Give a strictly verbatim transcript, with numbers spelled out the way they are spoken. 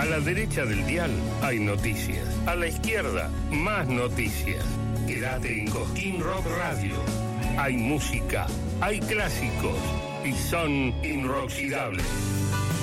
A la derecha del dial hay noticias. A la izquierda, más noticias. Quédate en Cosquín Rock Radio. Hay música, hay clásicos y son inoxidables.